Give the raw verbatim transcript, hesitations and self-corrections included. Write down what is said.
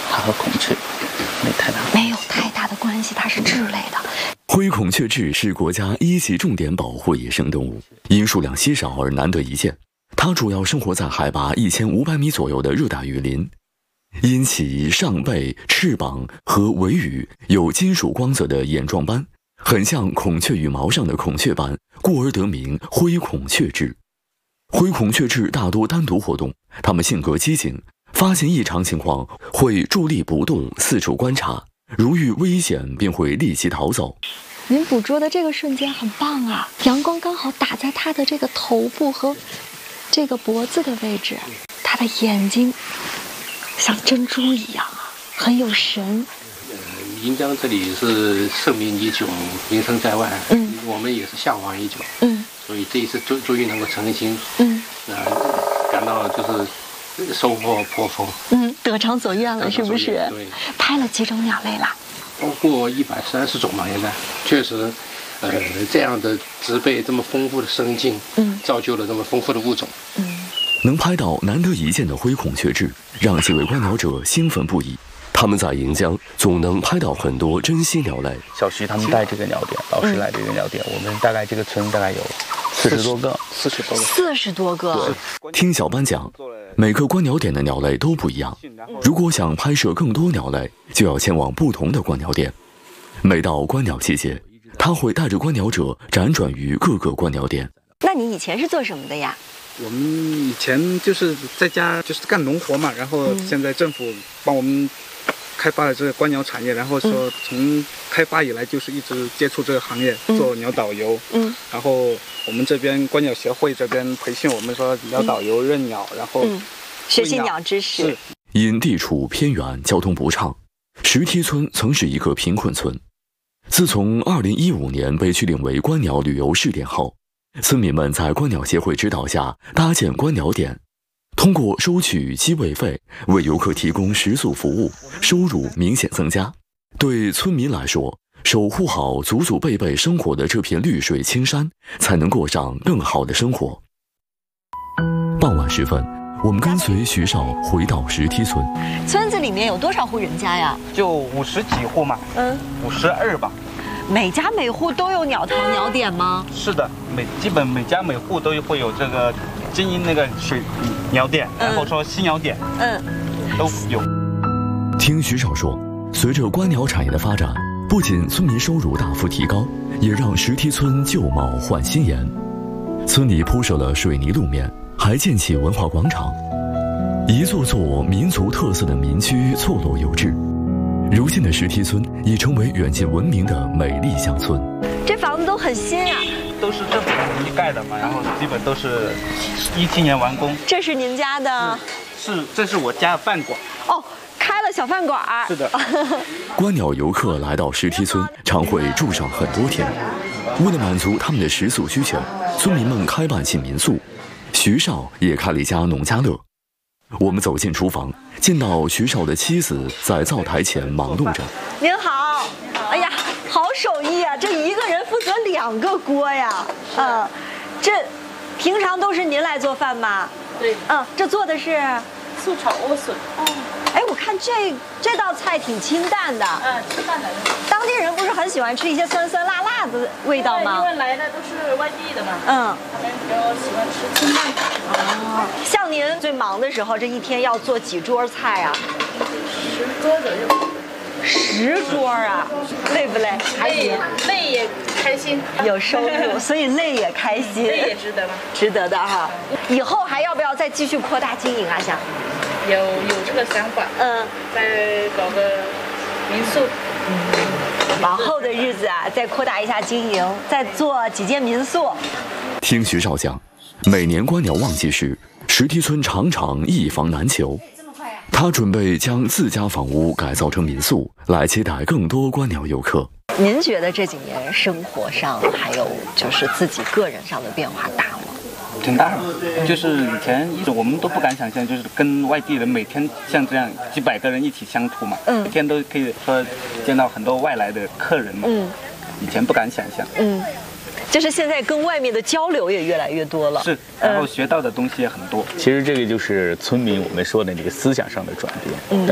它和孔雀没太大， 没有太大的关系，它是雉类的。 灰孔雀雉是国家一级重点保护野生动物，因数量稀少而难得一见。它主要生活在海拔一千五百米左右的热带雨林，因其上背、翅膀和尾羽有金属光泽的眼状斑，很像孔雀羽毛上的孔雀斑，故而得名灰孔雀雉。灰孔雀雉大多单独活动，它们性格机警，发现异常情况会伫立不动，四处观察，如遇危险便会立即逃走。 您捕捉的这个瞬间很棒啊，阳光刚好打在它的这个头部和这个脖子的位置，它的眼睛像珍珠一样啊，很有神。 银江这里是盛名已久，名声在外，嗯，我们也是向往已久，嗯，所以这一次终终于能够成行，嗯，呃，感到就是收获颇丰，嗯， 得偿所愿了，是不是？ 对， 拍了几种鸟类了？ 包括一百三十种吧，现在确实，呃，这样的植被这么丰富的生境，嗯，造就了这么丰富的物种， 嗯，能拍到难得一见的灰孔雀雉，让几位观鸟者兴奋不已。他们在银江总能拍到很多珍稀鸟类。 小徐他们带这个鸟点，老师来这个鸟点，我们大概这个村大概有四十多个， 四十多个， 四十多个。 听小班讲，每个观鸟点的鸟类都不一样。如果想拍摄更多鸟类，就要前往不同的观鸟点。每到观鸟季节，他会带着观鸟者辗转于各个观鸟点。 那你以前是做什么的呀？ 我们以前就是在家就是干农活嘛，然后现在政府帮我们开发了这个观鸟产业，然后说从开发以来就是一直接触这个行业，做鸟导游。嗯，然后我们这边观鸟协会这边培训我们说鸟导游认鸟，然后学习鸟知识。 因地处偏远，交通不畅，石梯村曾是一个贫困村。自从二零一五年被确定为观鸟旅游试点后，村民们在观鸟协会指导下搭建观鸟点，通过收取机位费为游客提供食宿服务，收入明显增加。对村民来说，守护好祖祖辈辈生活的这片绿水青山，才能过上更好的生活。傍晚时分，我们跟随徐少回到石梯村。 村子里面有多少户人家呀？ 就五十几户嘛，嗯，五十二吧。 每家每户都有鸟塘鸟点吗？ 是的，每基本每家每户都会有这个经营那个水鸟点，然后说新鸟点，嗯，都有。 听徐少说，随着观鸟产业的发展，不仅村民收入大幅提高，也让石梯村旧貌换新颜。村里铺设了水泥路面，还建起文化广场，一座座民族特色的民居错落有致。如今的石梯村已成为远近闻名的美丽乡村。 这房子都很新啊， 都是政府统一盖的嘛，然后基本都是一七年完工。 这是您家的？ 是，是这是我家的饭馆。 哦，开了小饭馆。 是的。 观鸟游客来到石梯村，常会住上很多天。为了满足他们的食宿需求，村民们开办起民宿。徐少也开了一家农家乐。我们走进厨房，见到徐少的妻子在灶台前忙碌着。 您好，哎呀，好手艺啊！这一个人负责两个锅呀。嗯，这平常都是您来做饭吗？ 对。 嗯，这做的是素炒莴笋。 哦，哎，我看这这道菜挺清淡的。 嗯，清淡的。 当地人不是很喜欢吃一些酸酸辣辣的味道吗？ 因为来的都是外地的嘛。嗯。他们比较喜欢吃清淡的。 哦，像您最忙的时候，这一天要做几桌菜啊？ 十桌左右。 十桌啊，累不累？ 累，累也开心， 有收入，所以累也开心， 累也值得嘛， 值得的哈。以后还要不要再继续扩大经营啊？想有有这个想法，嗯，再搞个民宿。 嗯，往后的日子啊，再扩大一下经营，再做几间民宿。 听徐少讲，每年观鸟旺季时，石梯村常常一房难求。他准备将自家房屋改造成民宿，来接待更多观鸟游客。 您觉得这几年生活上还有就是自己个人上的变化大吗？ 挺大的，就是以前一直我们都不敢想象，就是跟外地人每天像这样几百个人一起相处嘛，嗯，每天都可以说见到很多外来的客人嘛，嗯，以前不敢想象，嗯。 就是现在跟外面的交流也越来越多了， 是，然后学到的东西也很多。 其实这个就是村民我们说的这个思想上的转变。嗯。